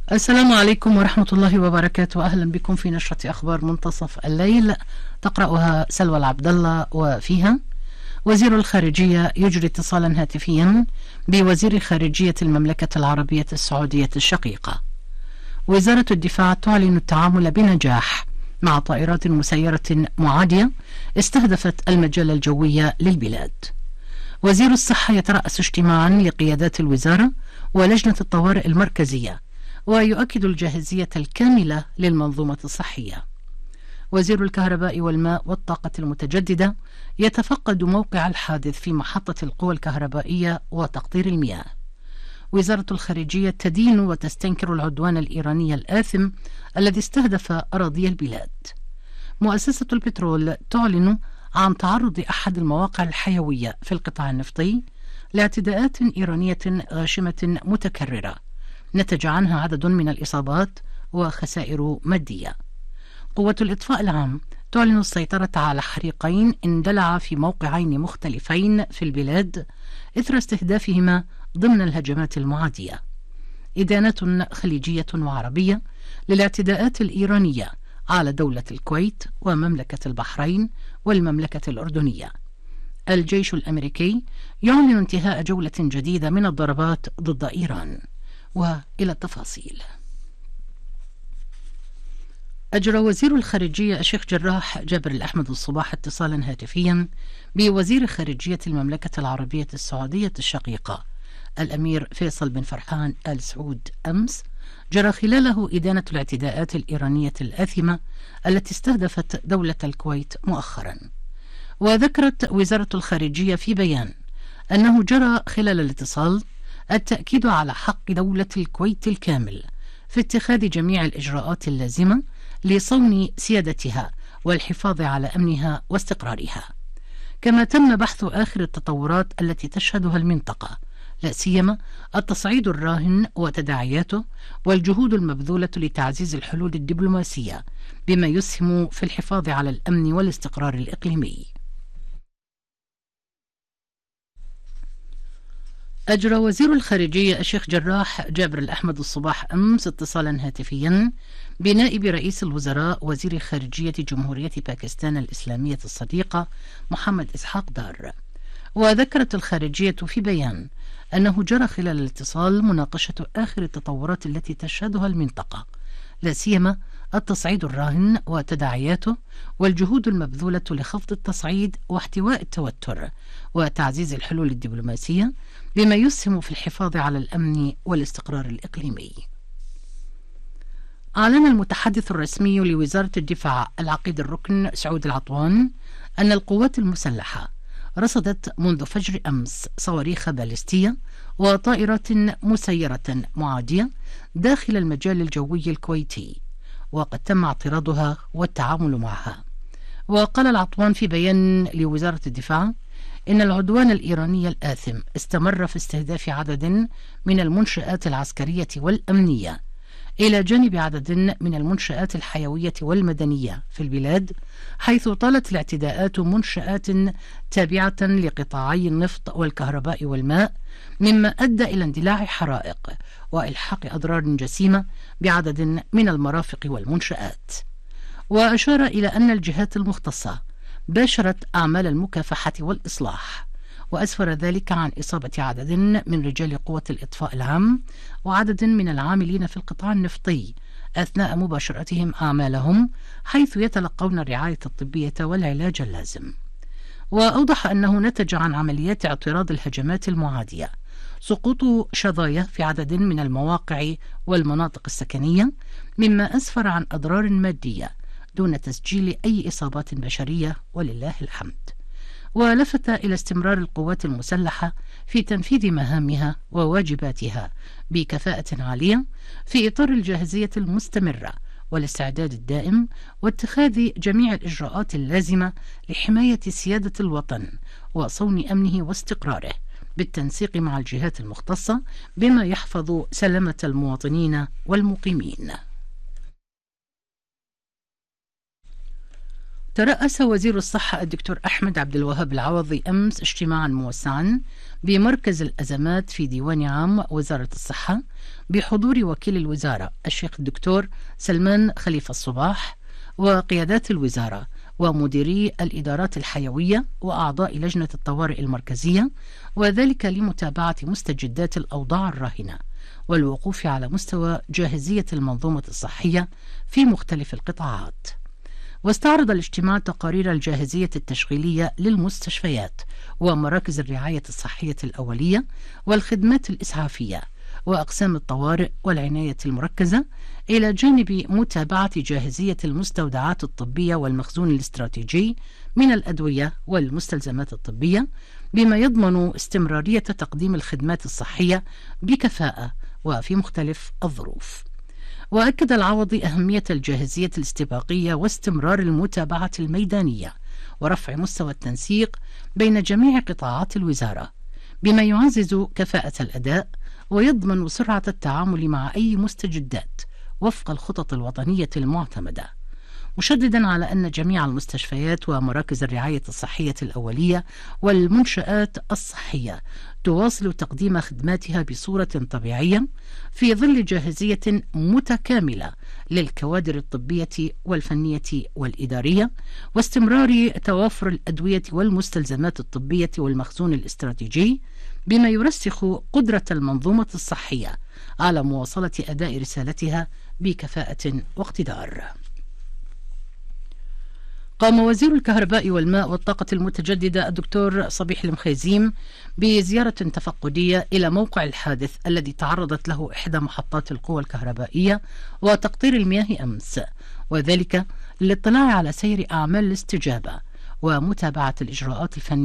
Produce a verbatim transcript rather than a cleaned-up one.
السلام عليكم ورحمة الله وبركاته. أهلا بكم في نشرة أخبار منتصف الليل تقرأها سلوى العبد الله، وفيها: وزير الخارجية يجري اتصالا هاتفيا بوزير خارجية المملكة العربية السعودية الشقيقة. وزارة الدفاع تعلن التعامل بنجاح مع طائرات مسيرة معادية استهدفت المجال الجوي للبلاد. وزير الصحة يترأس اجتماعا لقيادات الوزارة ولجنة الطوارئ المركزية، ويؤكد الجاهزية الكاملة للمنظومة الصحية. وزير الكهرباء والماء والطاقة المتجددة يتفقد موقع الحادث في محطة القوى الكهربائية وتقطير المياه. وزارة الخارجية تدين وتستنكر العدوان الإيراني الآثم الذي استهدف أراضي البلاد. مؤسسة البترول تعلن عن تعرض أحد المواقع الحيوية في القطاع النفطي لاعتداءات إيرانية غاشمة متكررة نتج عنها عدد من الإصابات وخسائر مادية. قوة الإطفاء العام تعلن السيطرة على حريقين اندلعا في موقعين مختلفين في البلاد إثر استهدافهما ضمن الهجمات المعادية. إدانات خليجية وعربية للاعتداءات الإيرانية على دولة الكويت ومملكة البحرين والمملكة الأردنية. الجيش الأمريكي يعلن انتهاء جولة جديدة من الضربات ضد إيران. وإلى التفاصيل. أجرى وزير الخارجية الشيخ جراح جابر الأحمد الصباح اتصالا هاتفيا بوزير خارجية المملكة العربية السعودية الشقيقة الأمير فيصل بن فرحان آل سعود أمس، جرى خلاله إدانة الاعتداءات الإيرانية الآثمة التي استهدفت دولة الكويت مؤخرا. وذكرت وزارة الخارجية في بيان أنه جرى خلال الاتصال التأكيد على حق دولة الكويت الكامل في اتخاذ جميع الإجراءات اللازمة لصون سيادتها والحفاظ على أمنها واستقرارها، كما تم بحث آخر التطورات التي تشهدها المنطقة، لا سيما التصعيد الراهن وتداعياته والجهود المبذولة لتعزيز الحلول الدبلوماسية بما يسهم في الحفاظ على الأمن والاستقرار الإقليمي. أجرى وزير الخارجية الشيخ جراح جابر الأحمد الصباح أمس اتصالا هاتفيا بنائب رئيس الوزراء وزير خارجية جمهورية باكستان الإسلامية الصديقة محمد إسحاق دار. وذكرت الخارجية في بيان أنه جرى خلال الاتصال مناقشة آخر التطورات التي تشهدها المنطقة، لا سيما التصعيد الراهن وتداعياته والجهود المبذولة لخفض التصعيد واحتواء التوتر وتعزيز الحلول الدبلوماسية بما يسهم في الحفاظ على الأمن والاستقرار الإقليمي. أعلن المتحدث الرسمي لوزارة الدفاع العقيد الركن سعود العطوان أن القوات المسلحة رصدت منذ فجر أمس صواريخ باليستية وطائرات مسيرة معادية داخل المجال الجوي الكويتي، وقد تم اعتراضها والتعامل معها. وقال العطوان في بيان لوزارة الدفاع إن العدوان الإيراني الآثم استمر في استهداف عدد من المنشآت العسكرية والأمنية إلى جانب عدد من المنشآت الحيوية والمدنية في البلاد، حيث طالت الاعتداءات منشآت تابعة لقطاعي النفط والكهرباء والماء، مما أدى إلى اندلاع حرائق وإلحاق أضرار جسيمة بعدد من المرافق والمنشآت. وأشار إلى أن الجهات المختصة باشرت أعمال المكافحة والإصلاح، وأسفر ذلك عن إصابة عدد من رجال قوة الإطفاء العام وعدد من العاملين في القطاع النفطي أثناء مباشرتهم أعمالهم، حيث يتلقون الرعاية الطبية والعلاج اللازم. وأوضح أنه نتج عن عمليات اعتراض الهجمات المعادية سقوط شظايا في عدد من المواقع والمناطق السكنية، مما أسفر عن أضرار مادية دون تسجيل أي إصابات بشرية ولله الحمد. ولفت إلى استمرار القوات المسلحة في تنفيذ مهامها وواجباتها بكفاءة عالية في إطار الجاهزية المستمرة والاستعداد الدائم واتخاذ جميع الإجراءات اللازمة لحماية سيادة الوطن وصون أمنه واستقراره بالتنسيق مع الجهات المختصة بما يحفظ سلامة المواطنين والمقيمين. ترأس وزير الصحة الدكتور أحمد عبد الوهاب العوضي أمس اجتماعا موسعا بمركز الأزمات في ديوان عام وزارة الصحة بحضور وكيل الوزارة الشيخ الدكتور سلمان خليفة الصباح وقيادات الوزارة ومديري الإدارات الحيوية وأعضاء لجنة الطوارئ المركزية، وذلك لمتابعة مستجدات الأوضاع الراهنة والوقوف على مستوى جاهزية المنظومة الصحية في مختلف القطاعات. واستعرض الاجتماع تقارير الجاهزية التشغيلية للمستشفيات ومراكز الرعاية الصحية الأولية والخدمات الإسعافية وأقسام الطوارئ والعناية المركزة، إلى جانب متابعة جاهزية المستودعات الطبية والمخزون الاستراتيجي من الأدوية والمستلزمات الطبية، بما يضمن استمرارية تقديم الخدمات الصحية بكفاءة وفي مختلف الظروف. وأكد العوضي أهمية الجاهزية الاستباقية واستمرار المتابعة الميدانية ورفع مستوى التنسيق بين جميع قطاعات الوزارة، بما يعزز كفاءة الأداء ويضمن سرعة التعامل مع أي مستجدات وفق الخطط الوطنية المعتمدة، مشددا على أن جميع المستشفيات ومراكز الرعاية الصحية الأولية والمنشآت الصحية تواصل تقديم خدماتها بصورة طبيعية في ظل جاهزية متكاملة للكوادر الطبية والفنية والإدارية، واستمرار توافر الأدوية والمستلزمات الطبية والمخزون الاستراتيجي، بما يرسخ قدرة المنظومة الصحية على مواصلة أداء رسالتها بكفاءة واقتدار. قام وزير الكهرباء والماء والطاقة المتجددة الدكتور صبيح المخيزيم بزيارة تفقدية إلى موقع الحادث الذي تعرضت له إحدى محطات القوى الكهربائية وتقطير المياه أمس، وذلك للاطلاع على سير أعمال الاستجابة ومتابعة الإجراءات الفنية